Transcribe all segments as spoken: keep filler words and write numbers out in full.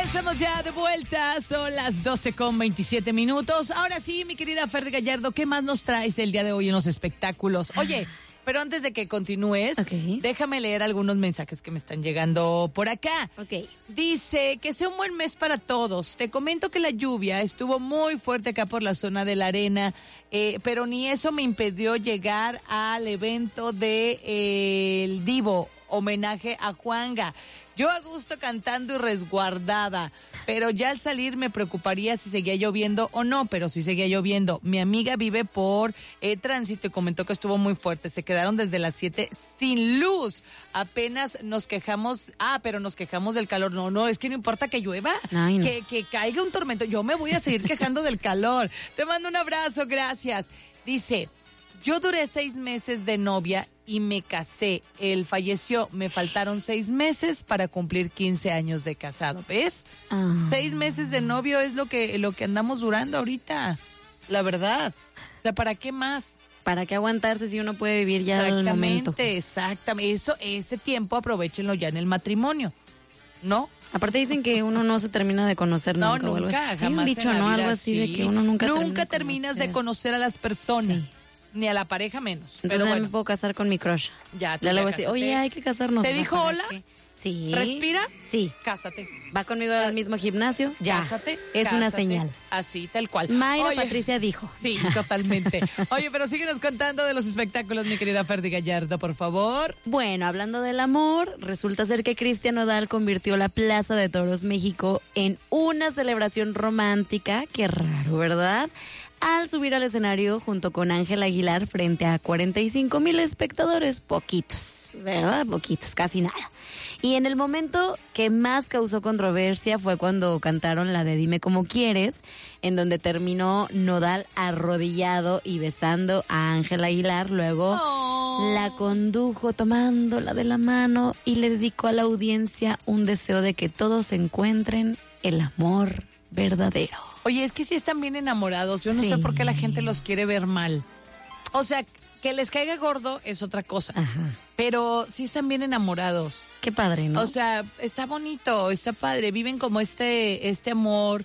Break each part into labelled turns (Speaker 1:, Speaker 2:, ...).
Speaker 1: Estamos ya de vuelta, son las doce con veintisiete minutos. Ahora sí, mi querida Fer Gallardo, ¿qué más nos traes el día de hoy en los espectáculos? Oye, pero antes de que continúes, okay, déjame leer algunos mensajes que me están llegando por acá.
Speaker 2: Ok.
Speaker 1: Dice que sea un buen mes para todos. Te comento que la lluvia estuvo muy fuerte acá por la zona de la arena, eh, pero ni eso me impidió llegar al evento de eh, el Divo, homenaje a Juanga. Yo a gusto cantando y resguardada, pero ya al salir me preocuparía si seguía lloviendo o no, pero sí seguía lloviendo. Mi amiga vive por eh, tránsito y comentó que estuvo muy fuerte. Se quedaron desde las siete sin luz. Apenas nos quejamos, ah, pero nos quejamos del calor. No, no, es que no importa que llueva,
Speaker 2: Ay, no.
Speaker 1: que, que caiga un tormento. Yo me voy a seguir quejando del calor. Te mando un abrazo, gracias. Dice, yo duré seis meses de novia y me casé. Él falleció. Me faltaron seis meses para cumplir quince años de casado. ¿Ves?
Speaker 2: Ah.
Speaker 1: Seis meses de novio es lo que, lo que andamos durando ahorita. La verdad. O sea, ¿para qué más?
Speaker 2: ¿Para qué aguantarse si uno puede vivir ya el momento?
Speaker 1: Exactamente, exactamente. Eso, ese tiempo aprovechenlo ya en el matrimonio. ¿No?
Speaker 2: Aparte dicen que uno no se termina de conocer
Speaker 1: no,
Speaker 2: nunca.
Speaker 1: No, nunca,
Speaker 2: Hay
Speaker 1: jamás
Speaker 2: un dicho,
Speaker 1: en la
Speaker 2: ¿no?
Speaker 1: vida,
Speaker 2: Algo así
Speaker 1: sí.
Speaker 2: de que uno nunca
Speaker 1: Nunca
Speaker 2: termina
Speaker 1: terminas de conocer a las personas. Sí. Ni a la pareja menos.
Speaker 2: Entonces
Speaker 1: pero
Speaker 2: ya
Speaker 1: bueno.
Speaker 2: me puedo casar con mi crush.
Speaker 1: Ya,
Speaker 2: ya le voy a decir, oye, hay que casarnos.
Speaker 1: ¿Te dijo hola?
Speaker 2: Que... Sí.
Speaker 1: ¿Respira?
Speaker 2: Sí.
Speaker 1: Cásate.
Speaker 2: ¿Va conmigo al mismo gimnasio? Ya.
Speaker 1: Cásate.
Speaker 2: Es
Speaker 1: cásate.
Speaker 2: Una señal.
Speaker 1: Así, tal cual.
Speaker 2: Mayra
Speaker 1: Oye,
Speaker 2: Patricia dijo.
Speaker 1: Sí, totalmente. Oye, pero síguenos contando de los espectáculos, mi querida Ferdi Gallardo, por favor.
Speaker 2: Bueno, hablando del amor, resulta ser que Cristian Nodal convirtió la Plaza de Toros México en una celebración romántica. Qué raro, ¿verdad? Al subir al escenario junto con Ángel Aguilar frente a cuarenta y cinco mil espectadores, poquitos, ¿verdad? Poquitos, casi nada. Y en el momento que más causó controversia fue cuando cantaron la de Dime Cómo Quieres, en donde terminó Nodal arrodillado y besando a Ángel Aguilar. Luego oh. la condujo tomándola de la mano y le dedicó a la audiencia un deseo de que todos encuentren el amor verdadero.
Speaker 1: Oye, es que sí están bien enamorados. Yo no sí. sé por qué la gente los quiere ver mal. O sea, que les caiga gordo es otra cosa.
Speaker 2: Ajá.
Speaker 1: Pero sí están bien enamorados.
Speaker 2: Qué padre, ¿no?
Speaker 1: O sea, está bonito, está padre. Viven como este, este amor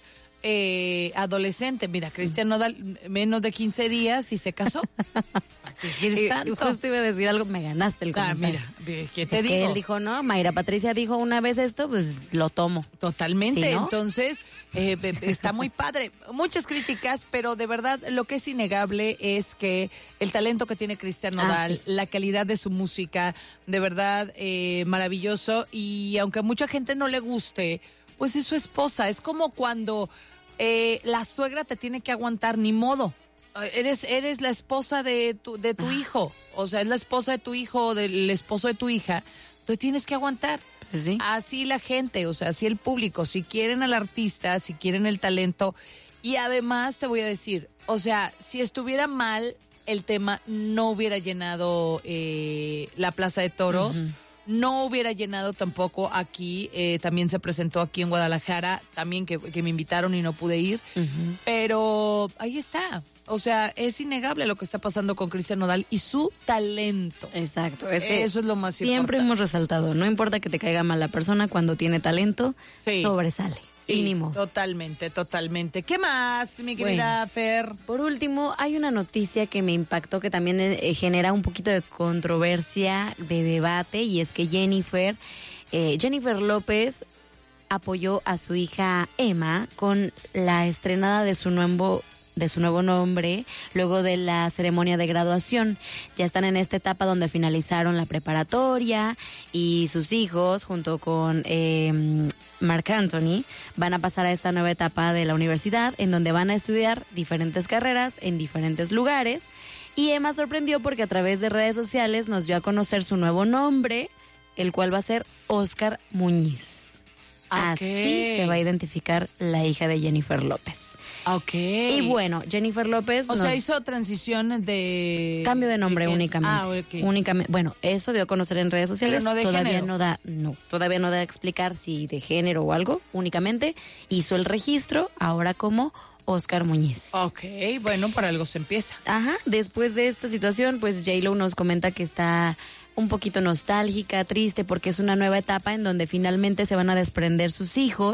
Speaker 1: eh, adolescente. Mira, Cristian Nodal, menos de quince días y se casó. ¿Qué quieres tanto?
Speaker 2: Justo iba a decir algo, me ganaste el comentario.
Speaker 1: Ah, mira, ¿qué te
Speaker 2: es
Speaker 1: digo?
Speaker 2: Que él dijo, no, Mayra Patricia dijo una vez esto, pues lo tomo.
Speaker 1: Totalmente,
Speaker 2: ¿Sí, no?
Speaker 1: Entonces eh, está muy padre. Muchas críticas, pero de verdad lo que es innegable es que el talento que tiene Cristian Nodal, ah, sí. la calidad de su música, de verdad eh, maravilloso. Y aunque a mucha gente no le guste, pues es su esposa. Es como cuando eh, la suegra te tiene que aguantar, ni modo. Eres, eres la esposa de tu, de tu ah. hijo, o sea, es la esposa de tu hijo o del esposo de tu hija, tú tienes que aguantar.
Speaker 2: ¿Sí?
Speaker 1: Así la gente, o sea, así el público, si quieren al artista, si quieren el talento, y además te voy a decir, o sea, si estuviera mal el tema, no hubiera llenado eh, la Plaza de Toros, uh-huh. no hubiera llenado tampoco aquí, eh, también se presentó aquí en Guadalajara, también que, que me invitaron y no pude ir, uh-huh. pero ahí está. O sea, es innegable lo que está pasando con Cristian Nodal y su talento.
Speaker 2: Exacto. Es que
Speaker 1: eso es lo más
Speaker 2: siempre importante. Siempre hemos resaltado, no importa que te caiga mal la persona, cuando tiene talento, sí. sobresale.
Speaker 1: Sí,
Speaker 2: mínimo.
Speaker 1: Totalmente, totalmente. ¿Qué más, mi querida bueno, Fer?
Speaker 2: Por último, hay una noticia que me impactó, que también eh, genera un poquito de controversia, de debate, y es que Jennifer, eh, Jennifer López apoyó a su hija Emma con la estrenada de su nuevo de su nuevo nombre, luego de la ceremonia de graduación. Ya están en esta etapa donde finalizaron la preparatoria y sus hijos, junto con eh, Marc Anthony, van a pasar a esta nueva etapa de la universidad, en donde van a estudiar diferentes carreras en diferentes lugares. Y Emma sorprendió porque a través de redes sociales nos dio a conocer su nuevo nombre, el cual va a ser Oscar Muñiz. Okay. Así se va a identificar la hija de Jennifer López.
Speaker 1: Ok.
Speaker 2: Y bueno, Jennifer López...
Speaker 1: O
Speaker 2: nos...
Speaker 1: sea, hizo transición de...
Speaker 2: Cambio de nombre
Speaker 1: de
Speaker 2: únicamente.
Speaker 1: Ah, ok.
Speaker 2: Únicamente. Bueno, eso dio a conocer en redes sociales.
Speaker 1: Pero no de
Speaker 2: todavía
Speaker 1: género.
Speaker 2: no da, no, todavía no da a explicar si de género o algo. Únicamente hizo el registro ahora como Oscar Muñiz.
Speaker 1: Ok, bueno, para algo se empieza.
Speaker 2: Ajá, después de esta situación, pues J-Lo nos comenta que está un poquito nostálgica, triste, porque es una nueva etapa en donde finalmente se van a desprender sus hijos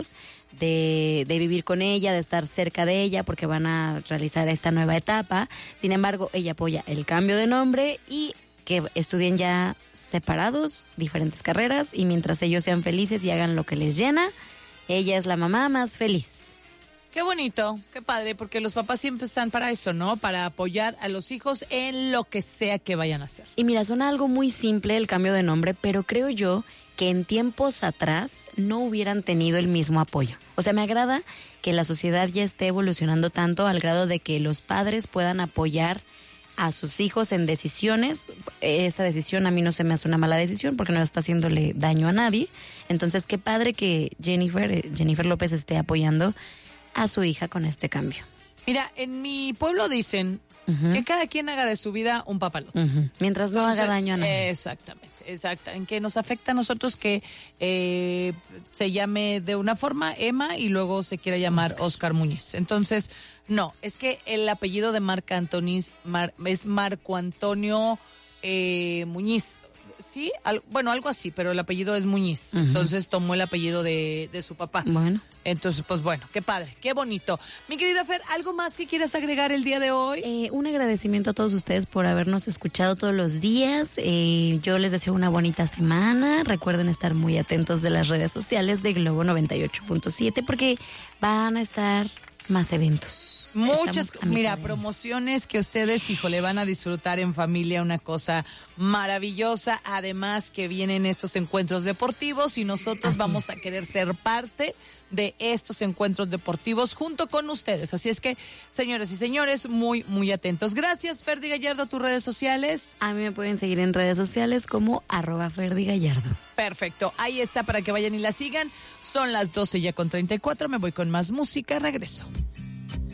Speaker 2: de, de vivir con ella, de estar cerca de ella, porque van a realizar esta nueva etapa. Sin embargo, ella apoya el cambio de nombre y que estudien ya separados, diferentes carreras, y mientras ellos sean felices y hagan lo que les llena, ella es la mamá más feliz.
Speaker 1: Qué bonito, qué padre, porque los papás siempre están para eso, ¿no? Para apoyar a los hijos en lo que sea que vayan a hacer.
Speaker 2: Y mira, suena algo muy simple el cambio de nombre, pero creo yo que en tiempos atrás no hubieran tenido el mismo apoyo. O sea, me agrada que la sociedad ya esté evolucionando tanto al grado de que los padres puedan apoyar a sus hijos en decisiones. Esta decisión a mí no se me hace una mala decisión porque no está haciéndole daño a nadie. Entonces, qué padre que Jennifer, Jennifer López esté apoyando a su hija con este cambio.
Speaker 1: Mira, en mi pueblo dicen uh-huh. que cada quien haga de su vida un papalote.
Speaker 2: Uh-huh. Mientras no
Speaker 1: Entonces,
Speaker 2: haga daño a nadie.
Speaker 1: Exactamente, exacto. En que nos afecta a nosotros que eh, se llame de una forma Emma y luego se quiera llamar Oscar, Oscar Muñiz. Entonces, no, es que el apellido de Marc Anthony Mar, es Marco Antonio eh, Muñiz. Sí, al, bueno, algo así, pero el apellido es Muñiz. Uh-huh. Entonces tomó el apellido de, de su papá.
Speaker 2: Bueno.
Speaker 1: Entonces, pues bueno, qué padre, qué bonito. Mi querida Fer, ¿algo más que quieras agregar el día de hoy?
Speaker 2: Eh, un agradecimiento a todos ustedes por habernos escuchado todos los días. Eh, yo les deseo una bonita semana. Recuerden estar muy atentos de las redes sociales de Globo noventa y ocho punto siete porque van a estar más eventos.
Speaker 1: Muchas, mira, promociones que ustedes, híjole, van a disfrutar en familia, una cosa maravillosa. Además que vienen estos encuentros deportivos y nosotros Así vamos es. a querer ser parte de estos encuentros deportivos junto con ustedes. Así es que, señoras y señores, muy, muy atentos. Gracias, Ferdy Gallardo, tus redes sociales.
Speaker 2: A mí me pueden seguir en redes sociales como arroba Ferdy Gallardo.
Speaker 1: Perfecto, ahí está para que vayan y la sigan. Son las doce ya con treinta y cuatro, me voy con más música, regreso.